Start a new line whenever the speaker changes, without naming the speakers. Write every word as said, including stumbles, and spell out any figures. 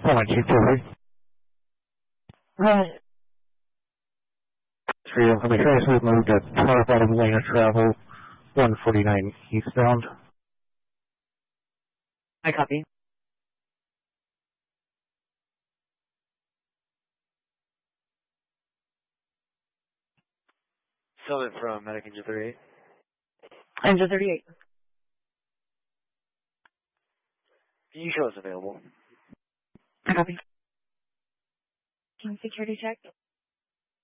Point two forward.
Right.
Three information has moved at car bottom lane of travel one forty-nine eastbound.
I copy.
Sylvan from Medic Engine thirty-eight.
Engine thirty-eight.
Can you show us available?
I copy.
Team security check.